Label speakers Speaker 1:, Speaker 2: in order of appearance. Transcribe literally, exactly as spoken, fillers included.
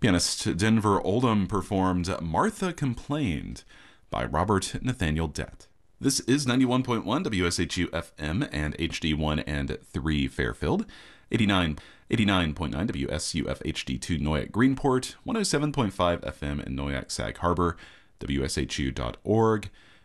Speaker 1: Pianist Denver Oldham performed Martha Complained by Robert Nathaniel Dett. This is ninety-one point one W S H U F M and H D one and three Fairfield, eighty-nine, eighty-nine point nine W S U F H D two Noyak Greenport, one oh seven point five F M in Noyak Sag Harbor, W S H U dot org,